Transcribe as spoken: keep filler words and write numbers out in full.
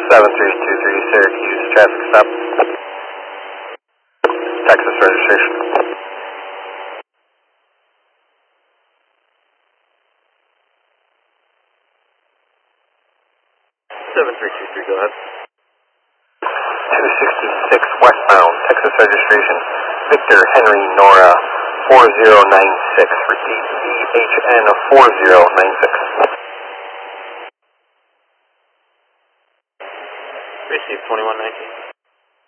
seven three two three Syracuse, traffic stop. Texas registration. seven three two three, go ahead. two sixty-six westbound, Texas registration. Victor Henry Nora four zero nine six, repeat V H N four zero nine six. Receive twenty-one nineteen.